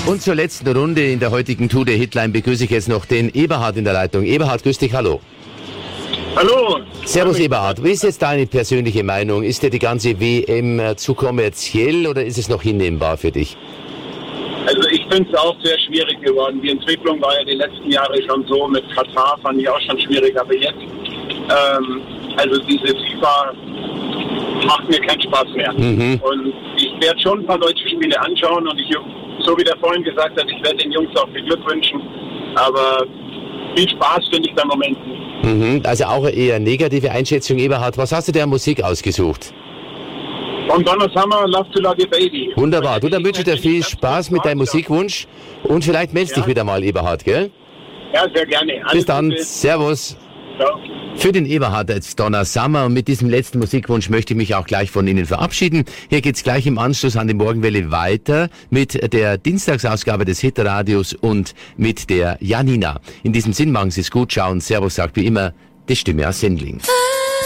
Und zur letzten Runde in der heutigen Tour der Hitline begrüße ich jetzt noch den Eberhard in der Leitung. Eberhard, grüß dich, hallo. Hallo. Servus Eberhard, wie ist jetzt deine persönliche Meinung? Ist dir die ganze WM zu kommerziell oder ist es noch hinnehmbar für dich? Also ich finde es auch sehr schwierig geworden. Die Entwicklung war ja die letzten Jahre schon so. Mit Katar fand ich auch schon schwierig. Aber jetzt, also diese FIFA macht mir keinen Spaß mehr. Und ich werde schon ein paar deutsche Spiele anschauen. Und ich, so wie der vorhin gesagt hat, ich werde den Jungs auch viel Glück wünschen. Aber viel Spaß finde ich da im Moment nicht. Also auch eine eher negative Einschätzung, Eberhard. Was hast du dir an Musik ausgesucht? Von Donna Summer, Love to Love You Baby. Wunderbar. Du, dann wünsche ich dir viel Spaß mit deinem Musikwunsch und vielleicht meldest dich wieder mal, Eberhard, gell? Ja, sehr gerne. Alles Bis dann. Gute. Servus. Ciao. Für den Eberhard jetzt Donna Summer und mit diesem letzten Musikwunsch möchte ich mich auch gleich von Ihnen verabschieden. Hier geht's gleich im Anschluss an die Morgenwelle weiter mit der Dienstagsausgabe des Hitradios und mit der Janina. In diesem Sinn machen Sie es gut, schauen. Servus sagt wie immer die Stimme aus Sendling.